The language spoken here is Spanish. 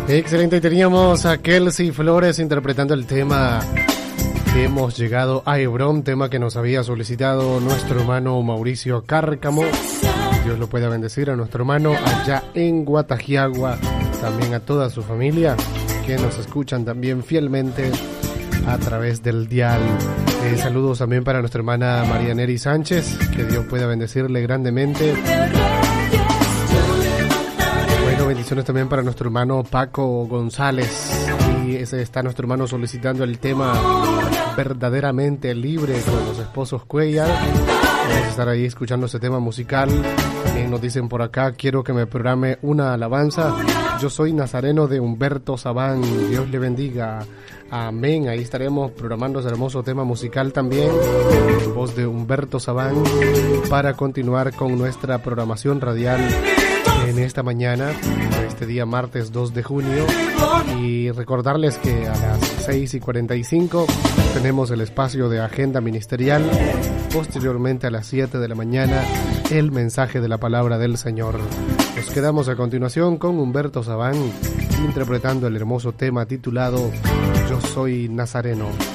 Excelente, teníamos a Kelsey Flores interpretando el tema Hemos llegado a Hebrón, tema que nos había solicitado nuestro hermano Mauricio Cárcamo. Dios lo pueda bendecir a nuestro hermano allá en Guatajiagua, también a toda su familia que nos escuchan también fielmente a través del dial. Saludos también para nuestra hermana María Neri Sánchez, que Dios pueda bendecirle grandemente. Bueno, bendiciones también para nuestro hermano Paco González. Y ese está nuestro hermano solicitando el tema Verdaderamente Libre con los esposos Cuellar. Vamos a estar ahí escuchando ese tema musical. También nos dicen por acá, quiero que me programe una alabanza. Yo soy Nazareno de Humberto Sabán. Dios le bendiga. Amén. Ahí estaremos programando ese hermoso tema musical también, en voz de Humberto Sabán, para continuar con nuestra programación radial en esta mañana, este día martes 2 de junio. Y recordarles que a las 6:45 tenemos el espacio de agenda ministerial. Posteriormente a las 7 de la mañana, el mensaje de la palabra del Señor. Nos quedamos a continuación con Humberto Sabán interpretando el hermoso tema titulado Yo soy Nazareno.